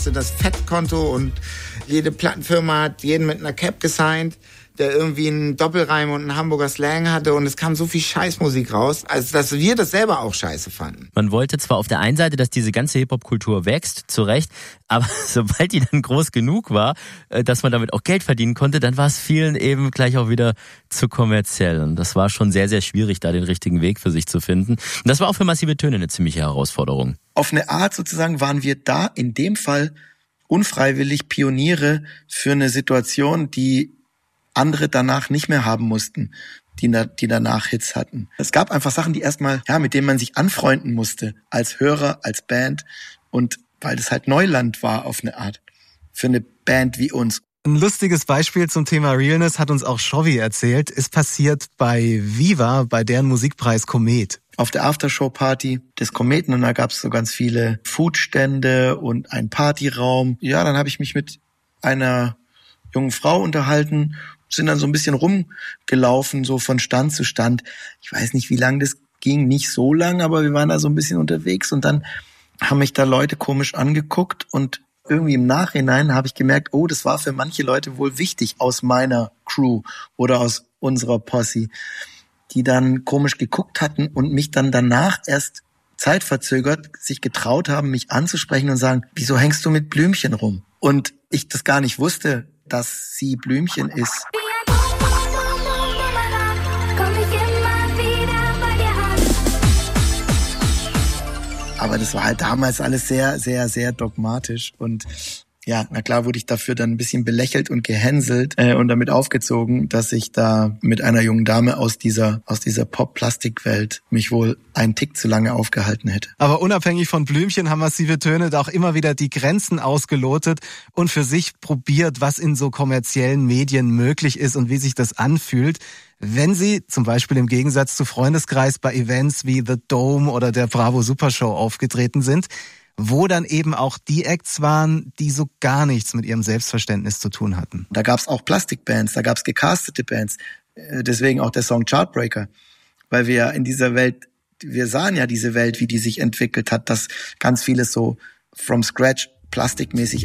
Das Fettkonto und jede Plattenfirma hat jeden mit einer Cap gesigned, der irgendwie einen Doppelreim und einen Hamburger Slang hatte und es kam so viel Scheißmusik raus, also dass wir das selber auch scheiße fanden. Man wollte zwar auf der einen Seite, dass diese ganze Hip-Hop-Kultur wächst, zu Recht, aber sobald die dann groß genug war, dass man damit auch Geld verdienen konnte, dann war es vielen eben gleich auch wieder zu kommerziell. Und das war schon sehr, sehr schwierig, da den richtigen Weg für sich zu finden. Und das war auch für Massive Töne eine ziemliche Herausforderung. Auf eine Art sozusagen waren wir da in dem Fall unfreiwillig Pioniere für eine Situation, die andere danach nicht mehr haben mussten, die danach Hits hatten. Es gab einfach Sachen, die erstmal, mit denen man sich anfreunden musste, als Hörer, als Band, und weil das halt Neuland war auf eine Art, für eine Band wie uns. Ein lustiges Beispiel zum Thema Realness hat uns auch Shovi erzählt, ist passiert bei Viva, bei deren Musikpreis Komet. Auf der Aftershow-Party des Kometen, und da gab es so ganz viele Foodstände und einen Partyraum. Ja, dann habe ich mich mit einer jungen Frau unterhalten, sind dann so ein bisschen rumgelaufen, so von Stand zu Stand. Ich weiß nicht, wie lang das ging, nicht so lang, aber wir waren da so ein bisschen unterwegs und dann haben mich da Leute komisch angeguckt und irgendwie im Nachhinein habe ich gemerkt, oh, das war für manche Leute wohl wichtig aus meiner Crew oder aus unserer Posse, die dann komisch geguckt hatten und mich dann danach erst zeitverzögert sich getraut haben, mich anzusprechen und sagen, wieso hängst du mit Blümchen rum? Und ich das gar nicht wusste, dass sie Blümchen ist. Aber das war halt damals alles sehr, sehr, sehr dogmatisch und ja, na klar wurde ich dafür dann ein bisschen belächelt und gehänselt und damit aufgezogen, dass ich da mit einer jungen Dame aus dieser Pop-Plastik-Welt mich wohl einen Tick zu lange aufgehalten hätte. Aber unabhängig von Blümchen haben Massive Töne da auch immer wieder die Grenzen ausgelotet und für sich probiert, was in so kommerziellen Medien möglich ist und wie sich das anfühlt, wenn sie zum Beispiel im Gegensatz zu Freundeskreis bei Events wie The Dome oder der Bravo Supershow aufgetreten sind, wo dann eben auch die Acts waren, die so gar nichts mit ihrem Selbstverständnis zu tun hatten. Da gab's auch Plastikbands, da gab's gecastete Bands, deswegen auch der Song Chartbreaker, weil wir in dieser Welt, wir sahen ja diese Welt, wie die sich entwickelt hat, dass ganz vieles so from scratch plastikmäßig